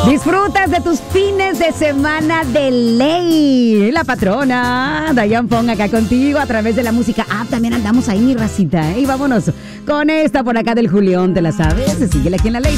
Disfrutas de tus fines de semana de ley. La patrona Dayan Fong acá contigo a través de la música app. También andamos ahí, mi racita, ¿eh? Y vámonos con esta por acá del Julián, ¿te la sabes? Síguele aquí en la ley.